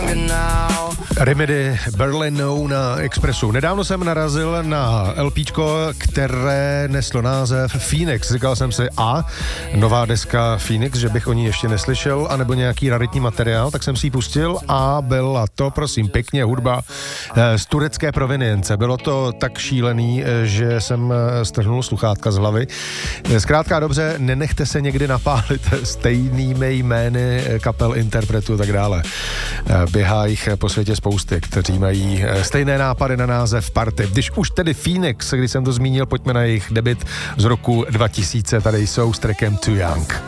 Remedy Berlin na Expressu. Nedávno jsem narazil na LPčko, které neslo název Phoenix. Říkal jsem si, nová deska Phoenix, že bych o ní ještě neslyšel, anebo nějaký raritní materiál, tak jsem si ji pustil a byla to, prosím, pěkně hudba z turecké provinience. Bylo to tak šílený, že jsem strhnul sluchátka z hlavy. Zkrátka a dobře, nenechte se někdy napálit stejnými jmény kapel, interpretů a tak dále. Běhá jich po světě spousty, kteří mají stejné nápady na název party. Když už tedy Phoenix, když jsem to zmínil, pojďme na jejich debut z roku 2000, tady jsou s trackem Too Young.